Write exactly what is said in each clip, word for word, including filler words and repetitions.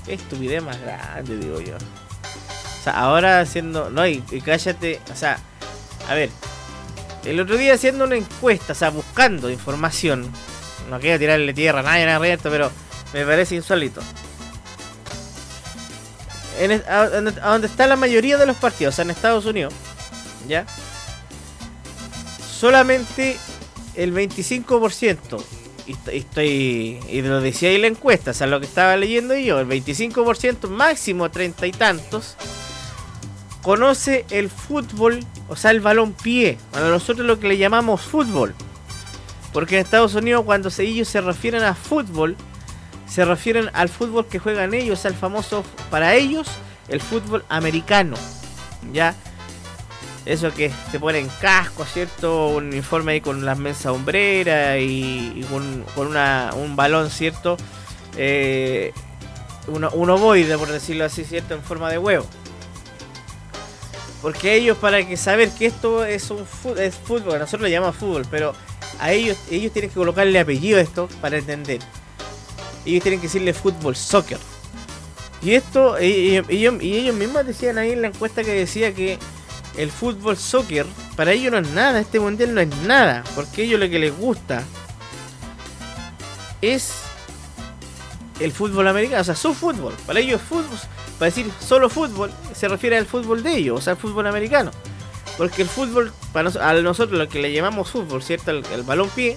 Qué estupidez más grande, digo yo. O sea, ahora haciendo... No, y, y cállate... O sea, a ver. El otro día haciendo una encuesta, o sea, buscando información. No quiero tirarle tierra a nadie, nada esto, pero me parece insólito. En, a, a donde está la mayoría de los partidos, o sea, en Estados Unidos, ¿ya? Solamente el veinticinco por ciento, y estoy, y lo decía ahí la encuesta, o sea, lo que estaba leyendo yo, el veinticinco por ciento, máximo treinta y tantos, conoce el fútbol, o sea, el balompié, a nosotros lo que le llamamos fútbol. Porque en Estados Unidos, cuando se, ellos se refieren a fútbol, se refieren al fútbol que juegan ellos, al famoso, para ellos, el fútbol americano, ¿ya? Eso que se ponen casco, ¿cierto? Un uniforme ahí con las mensas hombreras y, y con, con una, un balón, ¿cierto? Eh, un, un ovoide, por decirlo así, ¿cierto? En forma de huevo. Porque ellos, para que saber que esto es un es fútbol, nosotros lo llamamos fútbol, pero a ellos, ellos tienen que colocarle apellido a esto para entender. Ellos tienen que decirle fútbol, soccer. Y esto, ellos, ellos, y ellos mismos decían ahí en la encuesta que decía que el fútbol, soccer, para ellos no es nada, este mundial no es nada. Porque a ellos lo que les gusta es el fútbol americano, o sea, su fútbol. Para ellos fútbol, para decir solo fútbol, se refiere al fútbol de ellos, o sea, el fútbol americano. Porque el fútbol, para nos, a nosotros lo que le llamamos fútbol, ¿cierto? El, el balompié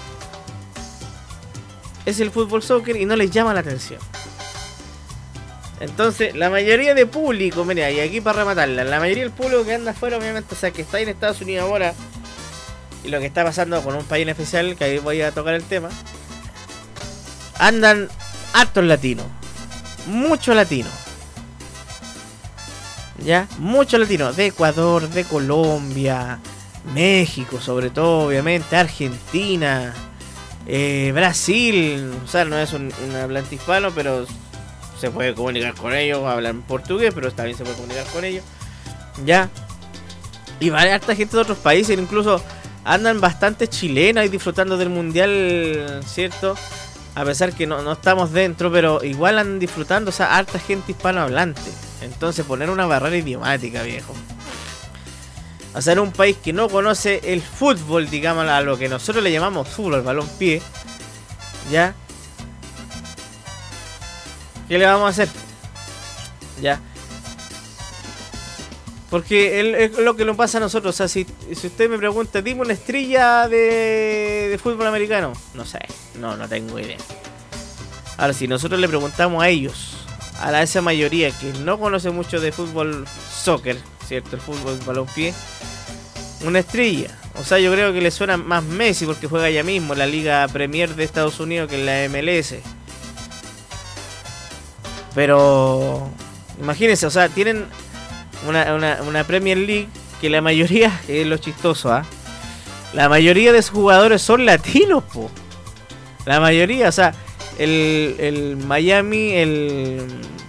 es el fútbol soccer y no les llama la atención. Entonces, la mayoría de público, mira, y aquí para rematarla, la mayoría del público que anda afuera, obviamente, o sea, que está ahí en Estados Unidos ahora, y lo que está pasando con un país en especial, que ahí voy a tocar el tema, andan hartos latinos, muchos latinos. ¿Ya? Muchos latinos, de Ecuador, de Colombia, México sobre todo, obviamente, Argentina, eh, Brasil, o sea, no es un, un hablante hispano, pero se puede comunicar con ellos, hablan portugués, pero también se puede comunicar con ellos, ¿ya? Y va harta gente de otros países, incluso andan bastante chilenas y disfrutando del mundial, ¿cierto? A pesar que no, no estamos dentro, pero igual andan disfrutando, o sea, harta gente hispanohablante. Entonces poner una barrera idiomática, viejo. O sea, en un país que no conoce el fútbol, digamos, a lo que nosotros le llamamos fútbol, el balompié, ¿ya? ¿Qué le vamos a hacer? ¿Ya? Porque es lo que nos pasa a nosotros. O sea, si, si usted me pregunta, dime una estrella de, de fútbol americano. No sé, no, no tengo idea. Ahora, si nosotros le preguntamos a ellos, a la, esa mayoría que no conoce mucho de fútbol soccer, ¿cierto? El fútbol balompié, una estrella. O sea, yo creo que le suena más Messi porque juega ya mismo en la Liga Premier de Estados Unidos que en la M L S. Pero imagínense, o sea, tienen una, una, una Premier League que la mayoría, es lo chistoso, ¿ah? ¿eh? La mayoría de sus jugadores son latinos, po. La mayoría, o sea, el, el Miami, el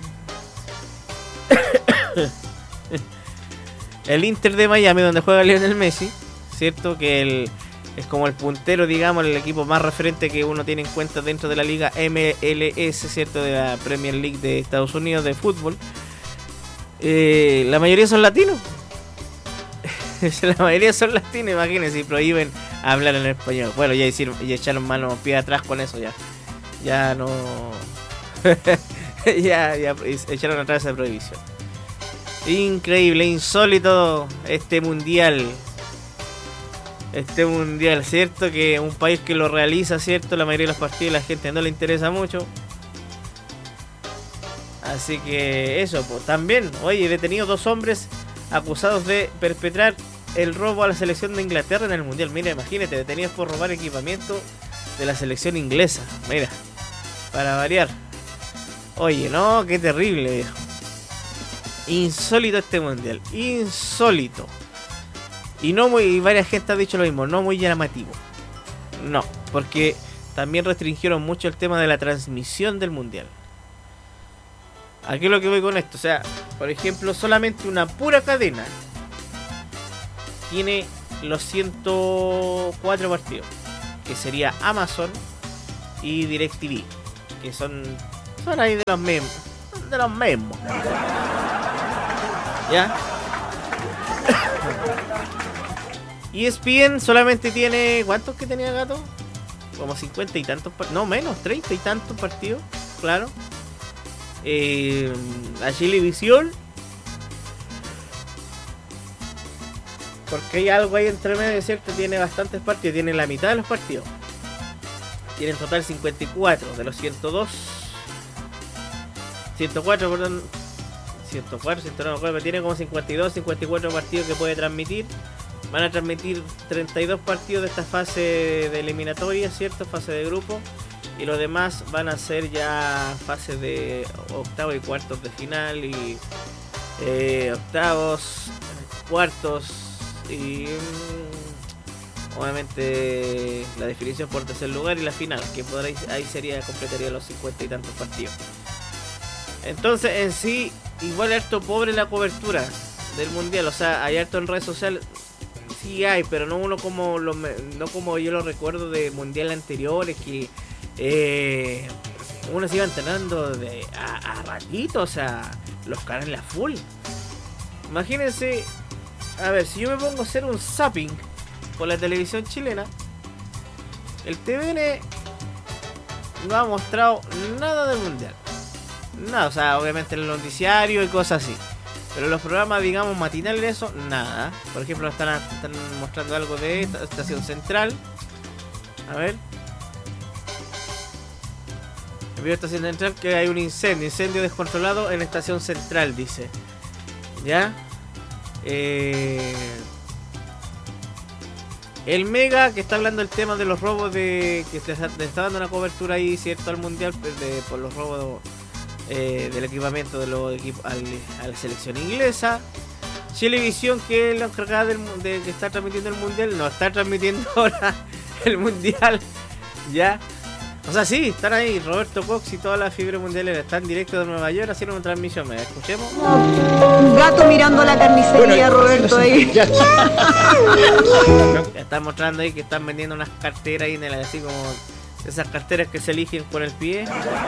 el Inter de Miami, donde juega Lionel Messi, ¿cierto? Que el, es como el puntero, digamos, el equipo más referente que uno tiene en cuenta dentro de la liga M L S, ¿cierto? De la Premier League de Estados Unidos de fútbol. Eh, la mayoría son latinos. La mayoría son latinos, imagínense, y prohíben hablar en español. Bueno, ya hicieron, ya echaron mano pie atrás con eso, ya. Ya no. ya, ya echaron atrás esa prohibición. Increíble, insólito este mundial. Este mundial, ¿cierto? Que un país que lo realiza, ¿cierto? La mayoría de los partidos la gente no le interesa mucho. Así que eso, pues también, oye, detenidos dos hombres acusados de perpetrar el robo a la selección de Inglaterra en el mundial. Mira, imagínate, detenidos por robar equipamiento de la selección inglesa. Mira, para variar. Oye, no, qué terrible, viejo. Insólito este mundial, insólito. Y no muy, y varias gente ha dicho lo mismo, no muy llamativo. No, porque también restringieron mucho el tema de la transmisión del mundial. Aquí es lo que voy con esto, o sea, por ejemplo, solamente una pura cadena tiene los ciento cuatro partidos, que sería Amazon y DirecTV, que son, son ahí de los mismos, de los mismos. ¿Ya? E S P N solamente tiene... ¿Cuántos que tenía Gato? Como cincuenta y tantos partidos. No, menos, treinta y tantos partidos. Claro. Eh, a Chilevisión. Porque hay algo ahí entre medio, ¿cierto? Tiene bastantes partidos. Tiene la mitad de los partidos. Tiene en total cincuenta y cuatro de los ciento dos. ciento cuatro, perdón. ciento cuatro, ciento nueve, tiene como cincuenta y dos, cincuenta y cuatro partidos que puede transmitir. Van a transmitir treinta y dos partidos de esta fase de eliminatoria, ¿cierto? Fase de grupo. Y los demás van a ser ya fase de octavos y cuartos de final. Y eh, octavos, cuartos y mmm, obviamente la definición por tercer lugar y la final, que por ahí, ahí sería, completaría los cincuenta y tantos partidos. Entonces en sí, igual es harto pobre la cobertura del mundial. O sea, hay harto en redes sociales. Sí hay, pero no uno como lo, no como yo lo recuerdo de mundial anteriores, que eh, uno se iba entrenando de, a, a ratito, o sea, los canales a full. Imagínense, a ver, si yo me pongo a hacer un zapping por la televisión chilena, el T V N no ha mostrado nada del mundial. Nada, o sea, obviamente el noticiario y cosas así. Pero los programas, digamos, matinales de eso, nada. Por ejemplo, están, están mostrando algo de esta Estación Central. A ver. El video de Estación Central, que hay un incendio. Incendio descontrolado en Estación Central, dice. ¿Ya? Eh... El Mega, que está hablando del tema de los robos de... Que le está dando una cobertura ahí, ¿cierto? Al Mundial de, por los robos... Eh, del equipamiento de los equipos al, a la selección inglesa. Chilevisión, que es la encargada del, de que está transmitiendo el mundial, no está transmitiendo ahora el mundial. Ya, o sea, sí, están ahí Roberto Cox y toda la fibra mundialera. Están en directo de Nueva York haciendo una transmisión. ¿Me escuchemos? Un gato mirando la carnicería, bueno, Roberto ahí. Ya. Están mostrando ahí que están vendiendo unas carteras ahí en el, así como esas carteras que se eligen con el pie.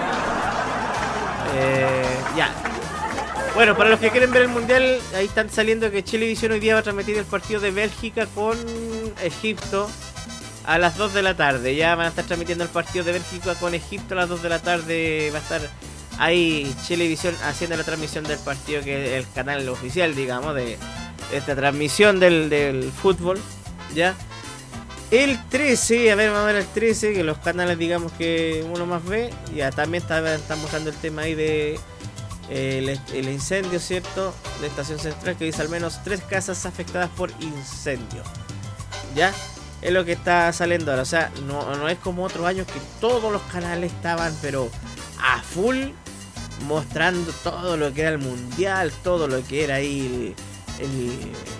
Eh, ya. Bueno, para los que quieren ver el mundial, ahí están saliendo que Chilevisión hoy día va a transmitir el partido de Bélgica con Egipto a las dos de la tarde. Ya van a estar transmitiendo el partido de Bélgica con Egipto a las dos de la tarde. Va a estar ahí Chilevisión haciendo la transmisión del partido, que es el canal oficial, digamos, de esta transmisión del, del fútbol. Ya. El trece, a ver, vamos a ver el trece, que los canales, digamos, que uno más ve. Ya también está, está mostrando el tema ahí de eh, el, el incendio, ¿cierto? De Estación Central, que dice al menos tres casas afectadas por incendio. Ya, es lo que está saliendo ahora. O sea, no, no es como otros años que todos los canales estaban, pero a full, mostrando todo lo que era el mundial, todo lo que era ahí el... el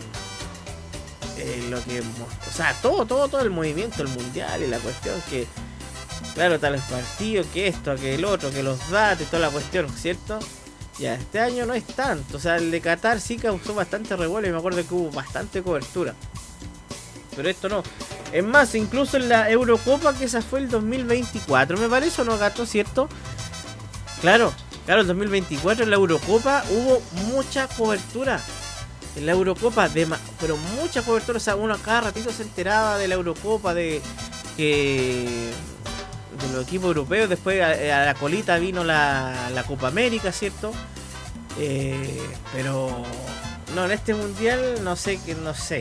Eh, lo que, o sea, todo, todo, todo el movimiento, el mundial y la cuestión que, claro, tales partidos, que esto, que el otro, que los datos, toda la cuestión, ¿cierto? Ya, este año no es tanto, o sea, el de Qatar sí causó bastante revuelo y me acuerdo que hubo bastante cobertura, pero esto no. Es más, incluso en la Eurocopa, que esa fue el dos mil veinticuatro, me parece, ¿o no, Gato, cierto? Claro, claro, el dos mil veinticuatro en la Eurocopa hubo mucha cobertura. En la Eurocopa, de ma pero mucha cobertura, o sea, uno cada ratito se enteraba de la Eurocopa, de que de los equipos europeos. Después a, a la colita vino la, la Copa América, ¿cierto? Eh, pero no, en este mundial no sé, que no sé.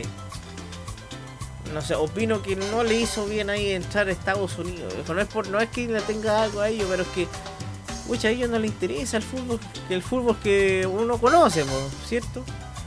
No sé, opino que no le hizo bien ahí entrar a Estados Unidos. No es por, no es que le tenga algo a ellos, pero es que mucha a ellos no les interesa el fútbol, el fútbol que uno conoce, ¿cierto?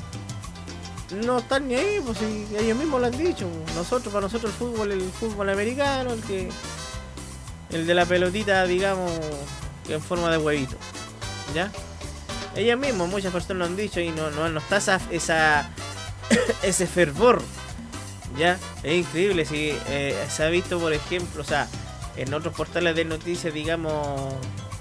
No están ni ahí, pues si ellos mismos lo han dicho. Nosotros, para nosotros el fútbol, el fútbol americano, el que, el de la pelotita, digamos, que en forma de huevito, ¿ya? Ellos mismos, muchas personas lo han dicho y no, no, no está esa, esa ese fervor, ¿ya? Es increíble, si eh, se ha visto, por ejemplo, o sea, en otros portales de noticias, digamos,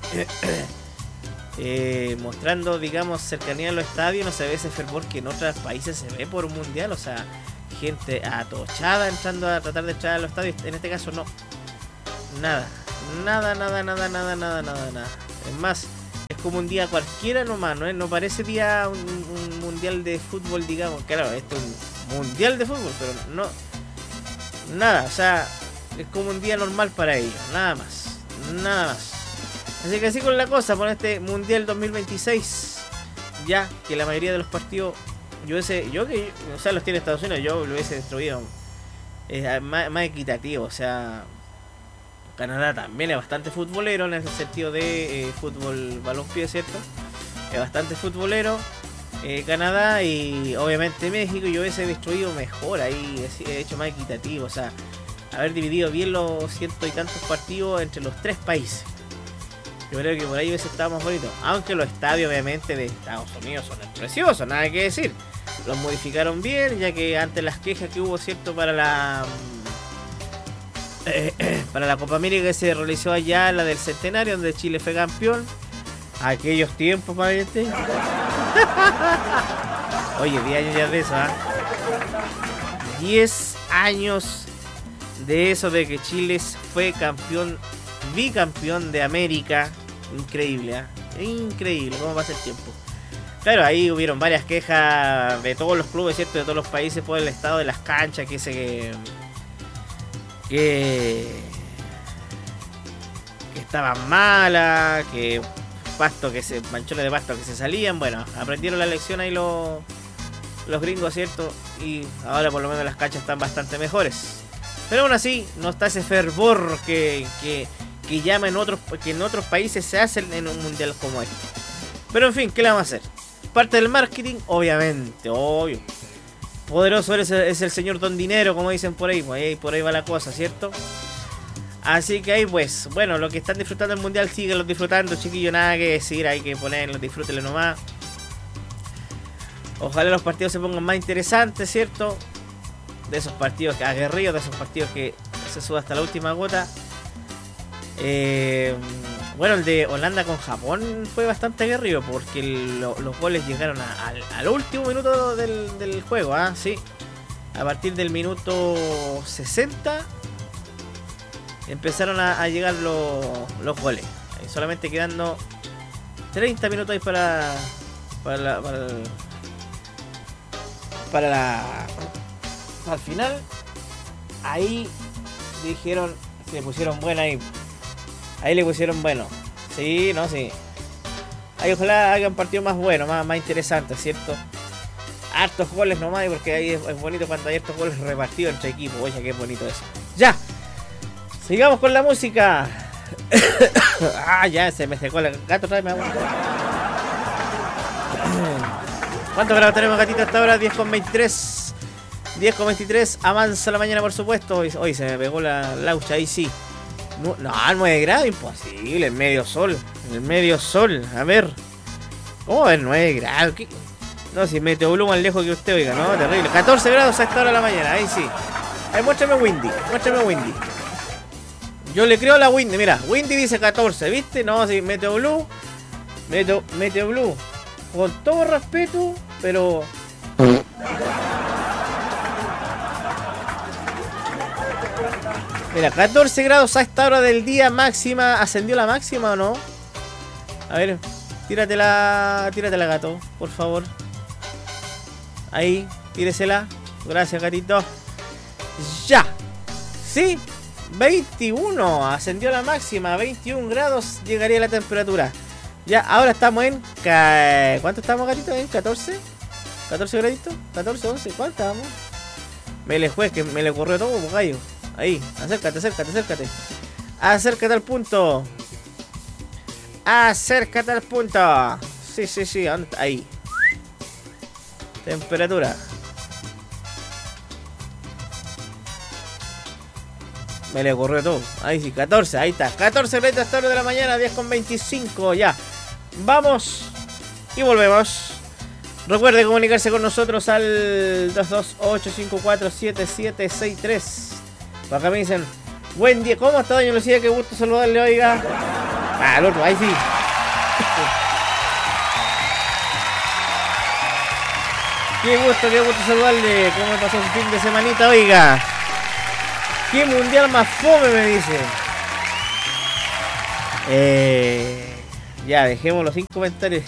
Eh, mostrando, digamos, cercanía a los estadios, no se ve ese fervor que en otros países se ve por un mundial. O sea, gente atochada entrando a tratar de entrar a los estadios. En este caso no, nada, nada, nada, nada, nada, nada, nada, nada. Es más, Es como un día cualquiera nomás, ¿no? No parece día un, un mundial de fútbol, digamos. Claro, esto es un mundial de fútbol, pero no... Nada, o sea, es como un día normal para ellos, nada más, nada más. Así que así con la cosa, con este mundial dos mil veintiséis, ya que la mayoría de los partidos, yo ese, yo que, o sea, los tiene Estados Unidos, yo lo hubiese destruido. Es más, más equitativo, o sea, Canadá también es bastante futbolero en el sentido de eh, fútbol balompié, ¿cierto? Es bastante futbolero. Eh, Canadá y obviamente México, yo hubiese destruido mejor ahí, he hecho más equitativo, o sea, haber dividido bien los ciento y tantos partidos entre los tres países. Yo creo que por ahí hubiese estado más bonito, aunque los estadios obviamente de Estados Unidos son preciosos, nada que decir. Los modificaron bien, ya que ante las quejas que hubo, cierto, para la eh, eh, para la Copa América que se realizó allá, la del centenario, donde Chile fue campeón. Aquellos tiempos, pariente. Oye, diez años ya de eso, ¿ah? ¿eh? diez años de eso, de que Chile fue campeón, bicampeón de América. Increíble, ¿eh? Increíble, cómo pasa el tiempo. Claro, ahí hubieron varias quejas de todos los clubes, ¿cierto? De todos los países por el estado de las canchas, que se que, que, que estaban malas, que pasto que se manchones de pasto que se salían. Bueno, aprendieron la lección ahí los los gringos, ¿cierto? Y ahora por lo menos las canchas están bastante mejores. Pero aún así no está ese fervor que que, que llama en otros que en otros países se hace en un mundial como este. Pero en fin, ¿qué le vamos a hacer? Parte del marketing, obviamente, obvio. Poderoso es, es el señor Don Dinero, como dicen por ahí, pues ahí por ahí va la cosa, ¿cierto? Así que ahí pues, bueno, los que están disfrutando el mundial, síganlos disfrutando, chiquillos, nada que decir, hay que ponerlos, disfrútenlo nomás. Ojalá los partidos se pongan más interesantes, ¿cierto? De esos partidos aguerridos, de esos partidos que se suba hasta la última gota. Eh, bueno, el de Holanda con Japón fue bastante aguerrido, porque el, lo, los goles llegaron a, al, al último minuto del, del juego, ¿ah? Sí. A partir del minuto sesenta empezaron a, a llegar los, los goles. Ahí solamente quedando treinta minutos ahí para para la, para, el, para la para el final. Ahí dijeron, se pusieron buena ahí. Ahí le pusieron bueno. Sí, no, sí. Ahí ojalá hagan partido más bueno, más, más interesante, ¿cierto? Hartos goles nomás, porque ahí es, es bonito cuando hay hartos goles repartidos entre equipos. Oye, qué bonito eso. ¡Ya! Sigamos con la música. Ah, ya, se me secó el gato, tráeme agua. ¿Cuántos grados tenemos, gatito, hasta ahora? diez con veintitrés. diez con veintitrés. Avanza la mañana, por supuesto. Hoy, hoy se me pegó la laucha, ahí sí. No, no, nueve grados, imposible. El medio sol. El medio sol. A ver. ¿Cómo va a haber nueve grados? ¿Qué? No, si Meteoblue más lejos que usted, oiga, ¿no? Terrible. catorce grados a esta hora de la mañana, ahí sí. Ahí, muéstrame Windy. Muéstrame Windy. Yo le creo a la Windy, mira. Windy dice catorce, ¿viste? No, si Meteoblue. Meteo, Meteoblue. Con todo respeto, pero. Mira, catorce grados a esta hora del día, máxima. ¿Ascendió la máxima o no? A ver, tíratela, tíratela, gato, por favor. Ahí, tíresela. Gracias, gatito. Ya. Sí, veintiuno. Ascendió la máxima, veintiún grados llegaría la temperatura. Ya, ahora estamos en... ¿Cuánto estamos, gatito? ¿En catorce? ¿catorce graditos? ¿catorce, once? ¿Cuánto estamos? Me le juez, que me le corrió todo, gallo. Ahí, acércate, acércate, acércate. Acércate al punto. Acércate al punto. Sí, sí, sí, ahí. Temperatura. Me le corrió todo. Ahí sí, catorce, ahí está. catorce graditos hasta hora de la mañana, diez con veinticinco, ya. Vamos y volvemos. Recuerde comunicarse con nosotros al dos dos ocho cinco cuatro siete siete seis tres. Por acá me dicen, buen día, ¿cómo está, doña Lucía? Qué gusto saludarle, oiga. Ah, el otro, ahí sí. Qué gusto, qué gusto saludarle. ¿Cómo me pasó su fin de semanita, oiga? ¿Qué mundial más fome, me dice? Eh, Ya, dejémoslo sin comentarios.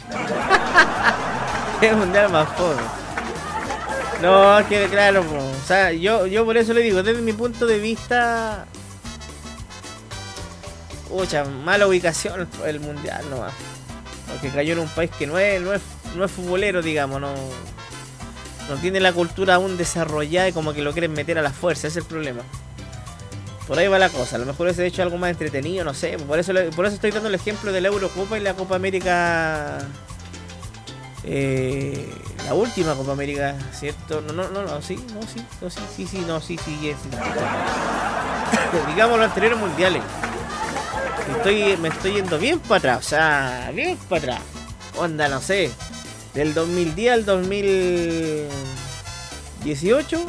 Es mundial más fome. No, es que claro, po. O sea, yo, yo por eso le digo, desde mi punto de vista, Ucha, mala ubicación el mundial nomás. Porque cayó en un país que no es, no es, no es futbolero, digamos, no, no tiene la cultura aún desarrollada y como que lo quieren meter a la fuerza, ese es el problema. Por ahí va la cosa, a lo mejor ese hecho algo más entretenido, no sé. Por eso, por eso estoy dando el ejemplo de la Eurocopa y la Copa América. Eh, la última Copa América, ¿cierto? No, no, no, no, sí, no, sí, no, sí, sí, sí, no, sí, sí, sí, sí. Digamos los anteriores mundiales. Estoy, me estoy yendo bien para atrás, o sea, bien para atrás. Onda, no sé, del dos mil diez al dos mil dieciocho,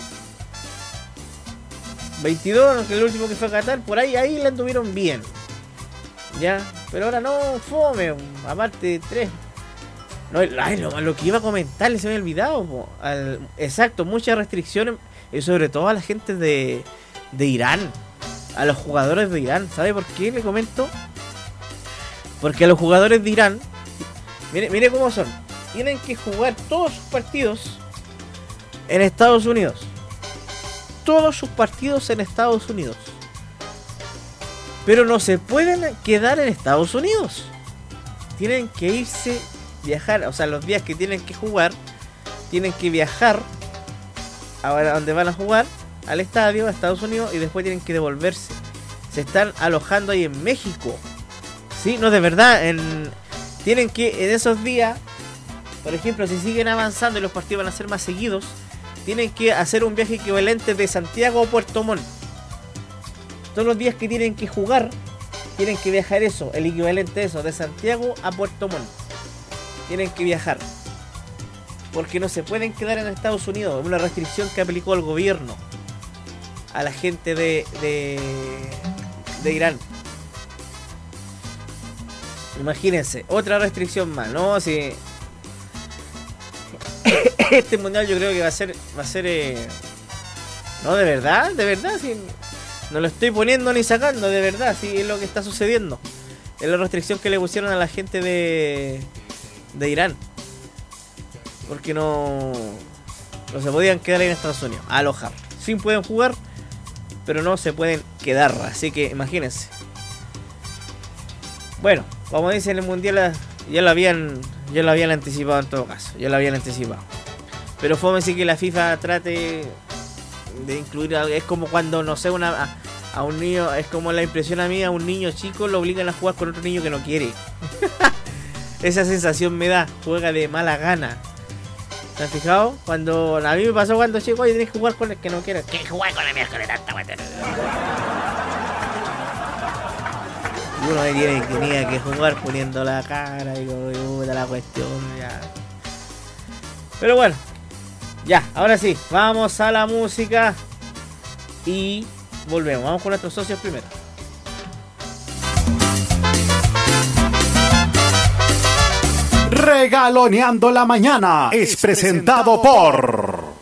veintidós, que es el último que fue a Qatar, por ahí, ahí la anduvieron bien. Ya, pero ahora no, fome, aparte tres. No, ay, lo, lo que iba a comentar, se me había olvidado. Po. Al, exacto, muchas restricciones, y sobre todo a la gente de, de Irán, a los jugadores de Irán. ¿Sabe por qué le comento? Porque a los jugadores de Irán, mire, mire cómo son, tienen que jugar todos sus partidos en Estados Unidos. Todos sus partidos en Estados Unidos. Pero no se pueden quedar en Estados Unidos. Tienen que irse, viajar, o sea, los días que tienen que jugar, tienen que viajar a donde van a jugar, al estadio, a Estados Unidos, y después tienen que devolverse. Se están alojando ahí en México. Sí, no, de verdad, en, tienen que, en esos días, por ejemplo, si siguen avanzando y los partidos van a ser más seguidos, tienen que hacer un viaje equivalente de Santiago a Puerto Montt. Todos los días que tienen que jugar, tienen que viajar eso, el equivalente de eso, de Santiago a Puerto Montt. Tienen que viajar. Porque no se pueden quedar en Estados Unidos. Es una restricción que aplicó el gobierno a la gente de, de, de Irán. Imagínense, otra restricción más, ¿no? Si este mundial yo creo que va a ser, va a ser, eh... no, de verdad, de verdad, si no lo estoy poniendo ni sacando, de verdad, si es lo que está sucediendo. Es la restricción que le pusieron a la gente de, de Irán, porque no, no se podían quedar en Estados Unidos, a alojar. Sí pueden jugar, pero no se pueden quedar, así que imagínense. Bueno, como dicen, el mundial ya lo habían, ya lo habían anticipado en todo caso, ya lo habían anticipado. Pero fome sí que la FIFA trate de incluir, es como cuando, no sé, una, a, a un niño, es como la impresión a mí, a un niño chico lo obligan a jugar con otro niño que no quiere. Esa sensación me da, juega de mala gana. ¿Te has fijado? Cuando a mí me pasó cuando chico, oye, tenés que jugar con el que no quiere. ¿Qué jugar con el miércoles tanta guay? Y uno tiene, tenía que jugar poniendo la cara y como puta la cuestión, ya. Pero bueno, ya, ahora sí, vamos a la música y volvemos. Vamos con nuestros socios primero. Regaloneando la mañana es presentado por...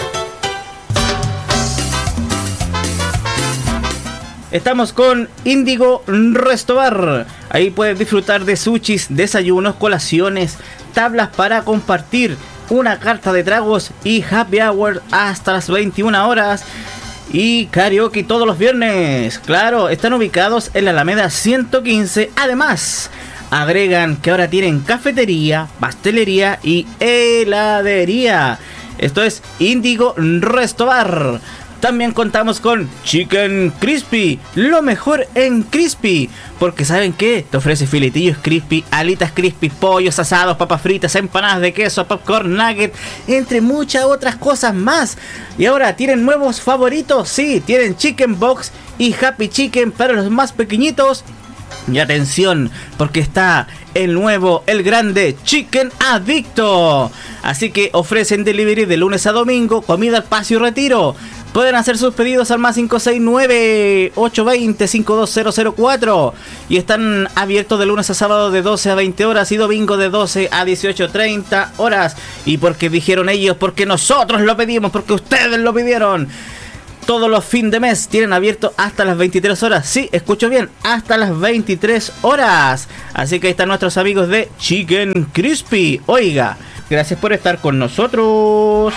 Estamos con Índigo Restobar. Ahí puedes disfrutar de sushis, desayunos, colaciones, tablas para compartir, una carta de tragos y happy hour hasta las veintiuna horas. Y karaoke todos los viernes. Claro, están ubicados en la Alameda ciento quince. Además, agregan que ahora tienen cafetería, pastelería y heladería. Esto es Índigo Restobar. También contamos con Chicken Crispy, lo mejor en crispy, porque ¿saben qué? Te ofrece filetillos crispy, alitas crispy, pollos asados, papas fritas, empanadas de queso, popcorn, nugget, entre muchas otras cosas más. Y ahora tienen nuevos favoritos, sí, tienen Chicken Box y Happy Chicken para los más pequeñitos. Y atención, porque está el nuevo, el grande Chicken Adicto. Así que ofrecen delivery de lunes a domingo, comida al paso y retiro. Pueden hacer sus pedidos al más cinco seis nueve, ocho dos cero, cinco dos cero cero cuatro. Y están abiertos de lunes a sábado de doce a veinte horas y domingo de doce a dieciocho treinta horas. Y porque dijeron ellos, porque nosotros lo pedimos, porque ustedes lo pidieron. todos los fines de mes tienen abierto hasta las veintitrés horas. Sí, escucho bien, hasta las veintitrés horas. Así que ahí están nuestros amigos de Chicken Crispy. Oiga, gracias por estar con nosotros.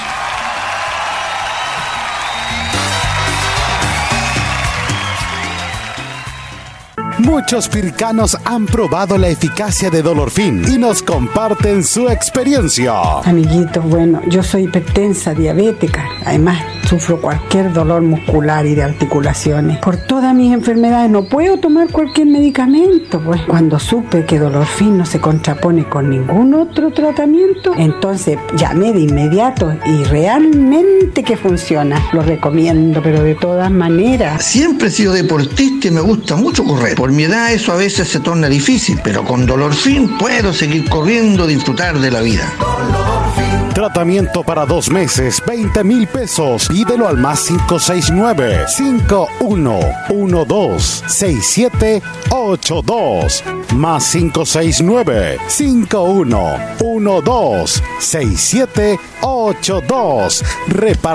Muchos pircanos han probado la eficacia de Dolorfin y nos comparten su experiencia. Amiguitos, bueno, yo soy hipertensa, diabética. Además, sufro cualquier dolor muscular y de articulaciones. Por todas mis enfermedades no puedo tomar cualquier medicamento. Pues cuando supe que Dolorfin no se contrapone con ningún otro tratamiento, entonces llamé de inmediato y realmente que funciona. Lo recomiendo, pero de todas maneras. Siempre he sido deportista y me gusta mucho correr. Por mi edad eso a veces se torna difícil, pero con Dolorfin puedo seguir corriendo, disfrutar de la vida. Tratamiento para dos meses, veinte mil pesos. Pídelo al más cinco seis nueve, cinco uno uno dos, seis siete ocho dos. Más cinco seis nueve, cinco uno uno dos, seis siete ocho dos. Reparte